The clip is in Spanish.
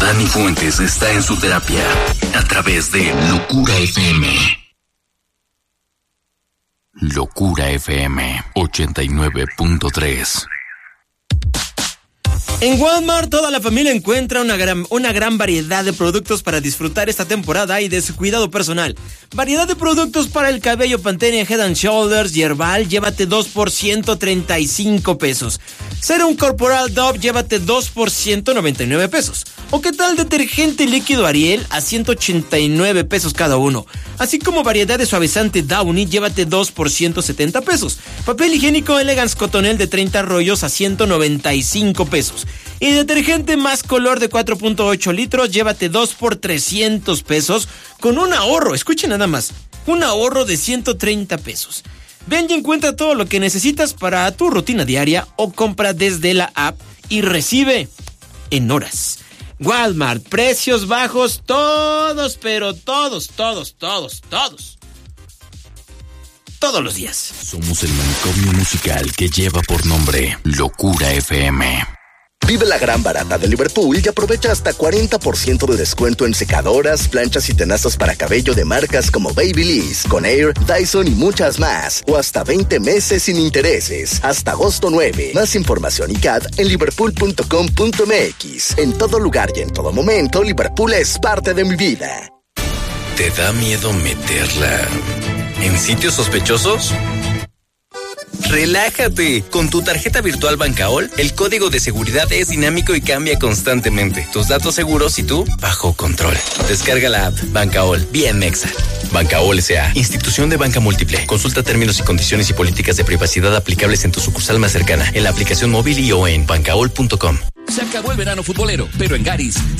Dani Fuentes está en su terapia a través de Locura FM. Locura FM 89.3. En Walmart toda la familia encuentra una gran variedad de productos para disfrutar esta temporada y de su cuidado personal. Variedad de productos para el cabello: Pantene Head and Shoulders y Herbal, llévate 2 por 135 pesos. Serum Corporal Dove, llévate 2 por 199 pesos. ¿O qué tal detergente líquido Ariel a 189 pesos cada uno? Así como variedad de suavizante Downy, llévate 2 por 170 pesos. Papel higiénico Elegance Cotonel de 30 rollos a 195 pesos. Y detergente Más Color de 4.8 litros, llévate 2 por 300 pesos con un ahorro, escuchen nada más, un ahorro de 130 pesos. Ven y encuentra todo lo que necesitas para tu rutina diaria o compra desde la app y recibe en horas. Walmart, precios bajos todos, pero todos los días. Somos el manicomio musical que lleva por nombre Locura FM. Vive la gran barata de Liverpool y aprovecha hasta 40% de descuento en secadoras, planchas y tenazas para cabello de marcas como Babyliss, Conair, Dyson y muchas más. O hasta 20 meses sin intereses. Hasta agosto 9. Más información y CAD en liverpool.com.mx. En todo lugar y en todo momento, Liverpool es parte de mi vida. ¿Te da miedo meterla en sitios sospechosos? Relájate. Con tu tarjeta virtual Bancaol, el código de seguridad es dinámico y cambia constantemente. Tus datos seguros y tú bajo control. Descarga la app Bancaol, bien mexa. Bancaol S.A., institución de banca múltiple. Consulta términos y condiciones y políticas de privacidad aplicables en tu sucursal más cercana, en la aplicación móvil y o en bancaol.com. Se acabó el verano futbolero, pero en Garis